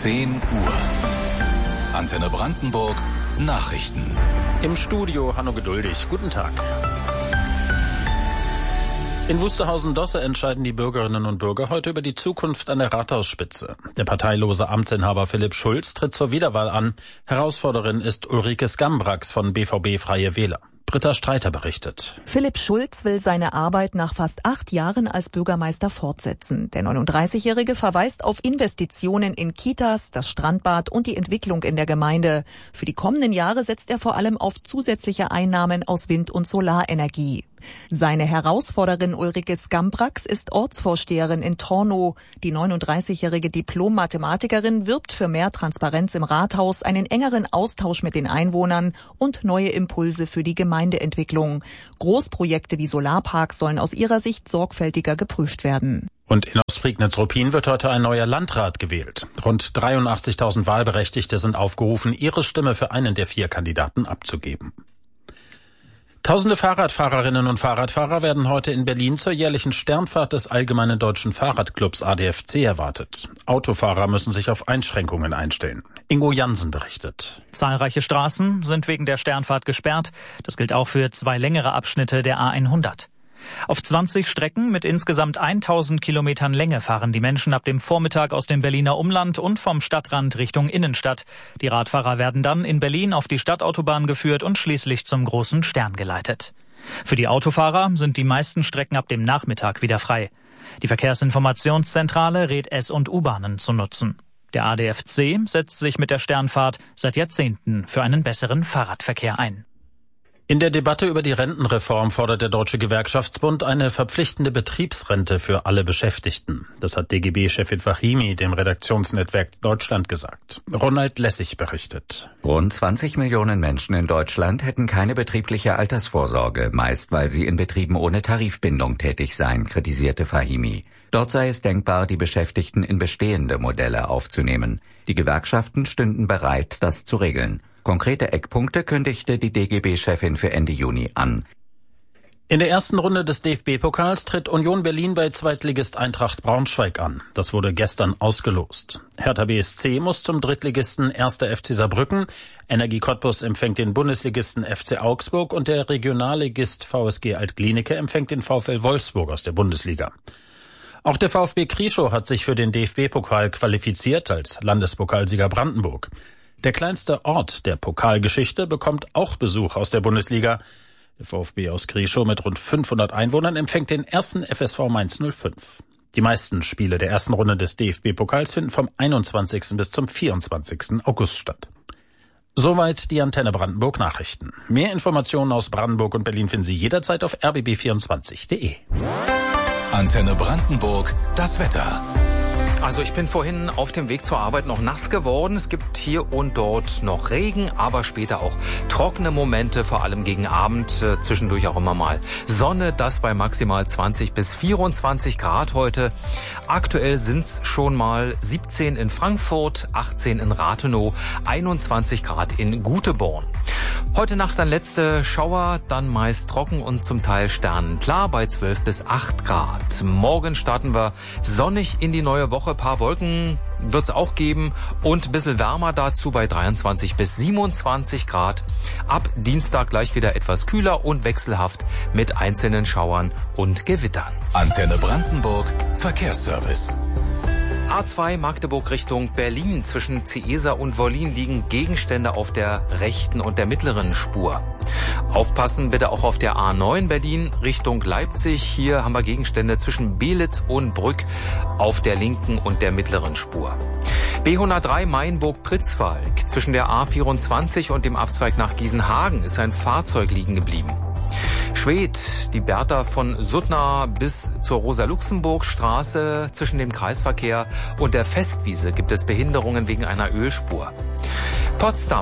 10 Uhr. Antenne Brandenburg Nachrichten. Im Studio Hanno Geduldig. Guten Tag. In Wusterhausen-Dosse entscheiden die Bürgerinnen und Bürger heute über die Zukunft an der Rathausspitze. Der parteilose Amtsinhaber Philipp Schulz tritt zur Wiederwahl an. Herausforderin ist Ulrike Skambrax von BVB Freie Wähler. Britta Streiter berichtet. Philipp Schulz will seine Arbeit nach fast 8 Jahren als Bürgermeister fortsetzen. Der 39-Jährige verweist auf Investitionen in Kitas, das Strandbad und die Entwicklung in der Gemeinde. Für die kommenden Jahre setzt er vor allem auf zusätzliche Einnahmen aus Wind- und Solarenergie. Seine Herausforderin Ulrike Skambrax ist Ortsvorsteherin in Tornow. Die 39-jährige Diplom-Mathematikerin wirbt für mehr Transparenz im Rathaus, einen engeren Austausch mit den Einwohnern und neue Impulse für die Gemeindeentwicklung. Großprojekte wie Solarparks sollen aus ihrer Sicht sorgfältiger geprüft werden. Und in Ostprignitz-Ruppin wird heute ein neuer Landrat gewählt. Rund 83.000 Wahlberechtigte sind aufgerufen, ihre Stimme für einen der 4 Kandidaten abzugeben. Tausende Fahrradfahrerinnen und Fahrradfahrer werden heute in Berlin zur jährlichen Sternfahrt des Allgemeinen Deutschen Fahrradclubs ADFC erwartet. Autofahrer müssen sich auf Einschränkungen einstellen. Ingo Jansen berichtet. Zahlreiche Straßen sind wegen der Sternfahrt gesperrt. Das gilt auch für 2 längere Abschnitte der A100. Auf 20 Strecken mit insgesamt 1000 Kilometern Länge fahren die Menschen ab dem Vormittag aus dem Berliner Umland und vom Stadtrand Richtung Innenstadt. Die Radfahrer werden dann in Berlin auf die Stadtautobahn geführt und schließlich zum großen Stern geleitet. Für die Autofahrer sind die meisten Strecken ab dem Nachmittag wieder frei. Die Verkehrsinformationszentrale rät S- und U-Bahnen zu nutzen. Der ADFC setzt sich mit der Sternfahrt seit Jahrzehnten für einen besseren Fahrradverkehr ein. In der Debatte über die Rentenreform fordert der Deutsche Gewerkschaftsbund eine verpflichtende Betriebsrente für alle Beschäftigten. Das hat DGB-Chefin Fahimi dem Redaktionsnetzwerk Deutschland gesagt. Ronald Lessig berichtet. Rund 20 Millionen Menschen in Deutschland hätten keine betriebliche Altersvorsorge, meist weil sie in Betrieben ohne Tarifbindung tätig seien, kritisierte Fahimi. Dort sei es denkbar, die Beschäftigten in bestehende Modelle aufzunehmen. Die Gewerkschaften stünden bereit, das zu regeln. Konkrete Eckpunkte kündigte die DGB-Chefin für Ende Juni an. In der ersten Runde des DFB-Pokals tritt Union Berlin bei Zweitligist Eintracht Braunschweig an. Das wurde gestern ausgelost. Hertha BSC muss zum Drittligisten 1. FC Saarbrücken. Energie Cottbus empfängt den Bundesligisten FC Augsburg und der Regionalligist VSG Altglienicke empfängt den VfL Wolfsburg aus der Bundesliga. Auch der VfB Krieschow hat sich für den DFB-Pokal qualifiziert als Landespokalsieger Brandenburg. Der kleinste Ort der Pokalgeschichte bekommt auch Besuch aus der Bundesliga. Der VfB aus Krieschow mit rund 500 Einwohnern empfängt den ersten FSV Mainz 05. Die meisten Spiele der ersten Runde des DFB-Pokals finden vom 21. bis zum 24. August statt. Soweit die Antenne Brandenburg Nachrichten. Mehr Informationen aus Brandenburg und Berlin finden Sie jederzeit auf rbb24.de. Antenne Brandenburg, das Wetter. Also ich bin vorhin auf dem Weg zur Arbeit noch nass geworden. Es gibt hier und dort noch Regen, aber später auch trockene Momente, vor allem gegen Abend, zwischendurch auch immer mal Sonne, das bei maximal 20 bis 24 Grad heute. Aktuell sind's schon mal 17 in Frankfurt, 18 in Rathenow, 21 Grad in Guteborn. Heute Nacht dann letzte Schauer, dann meist trocken und zum Teil sternenklar bei 12 bis 8 Grad. Morgen starten wir sonnig in die neue Woche. Paar Wolken wird's auch geben und ein bisschen wärmer dazu bei 23 bis 27 Grad. Ab Dienstag gleich wieder etwas kühler und wechselhaft mit einzelnen Schauern und Gewittern. Antenne Brandenburg Verkehrsservice. A2 Magdeburg Richtung Berlin. Zwischen Ciesa und Wollin liegen Gegenstände auf der rechten und der mittleren Spur. Aufpassen bitte auch auf der A9 Berlin Richtung Leipzig. Hier haben wir Gegenstände zwischen Belitz und Brück auf der linken und der mittleren Spur. B103 Mainburg-Pritzwalk. Zwischen der A24 und dem Abzweig nach Gießenhagen ist ein Fahrzeug liegen geblieben. Schwedt, die Bertha von Suttner bis zur Rosa-Luxemburg-Straße zwischen dem Kreisverkehr und der Festwiese gibt es Behinderungen wegen einer Ölspur. Potsdam,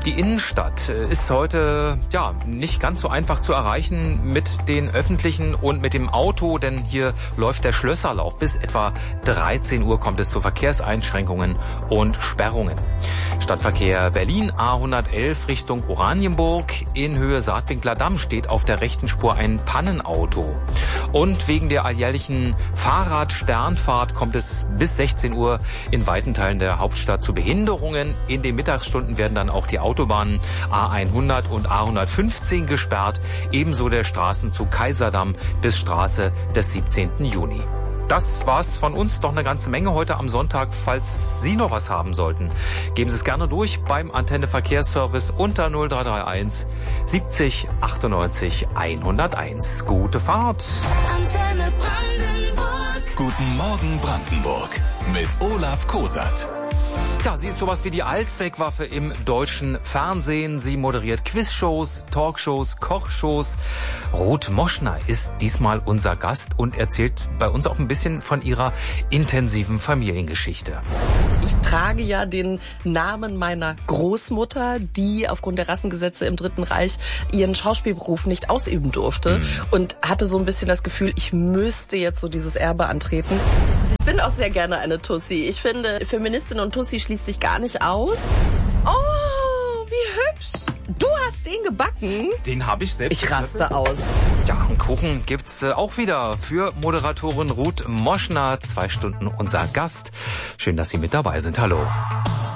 Die Innenstadt ist heute nicht ganz so einfach zu erreichen mit den Öffentlichen und mit dem Auto, denn hier läuft der Schlösserlauf. Bis etwa 13 Uhr kommt es zu Verkehrseinschränkungen und Sperrungen. Stadtverkehr Berlin A111 Richtung Oranienburg. In Höhe Saatwinkler Damm steht auf der rechten Spur ein Pannenauto. Und wegen der alljährlichen Fahrradsternfahrt kommt es bis 16 Uhr in weiten Teilen der Hauptstadt zu Behinderungen. In den Mittagsstunden werden dann auch die Autobahnen A100 und A115 gesperrt. Ebenso der Straßenzug Kaiserdamm bis Straße des 17. Juni. Das war's von uns, doch eine ganze Menge heute am Sonntag. Falls Sie noch was haben sollten, geben Sie es gerne durch beim Antenne Verkehrsservice unter 0331 70 98 101. Gute Fahrt. Antenne Brandenburg. Guten Morgen Brandenburg mit Olaf Kosat. Ja, sie ist sowas wie die Allzweckwaffe im deutschen Fernsehen. Sie moderiert Quizshows, Talkshows, Kochshows. Ruth Moschner ist diesmal unser Gast und erzählt bei uns auch ein bisschen von ihrer intensiven Familiengeschichte. Ich trage ja den Namen meiner Großmutter, die aufgrund der Rassengesetze im Dritten Reich ihren Schauspielberuf nicht ausüben durfte und hatte so ein bisschen das Gefühl, ich müsste jetzt so dieses Erbe antreten. Ich bin auch sehr gerne eine Tussi. Ich finde, Feministin und Tussi schließt sich gar nicht aus. Oh, wie hübsch. Du hast den gebacken? Den habe ich selbst. Ich raste aus. Ja, einen Kuchen gibt's auch wieder für Moderatorin Ruth Moschner. 2 Stunden unser Gast. Schön, dass Sie mit dabei sind. Hallo.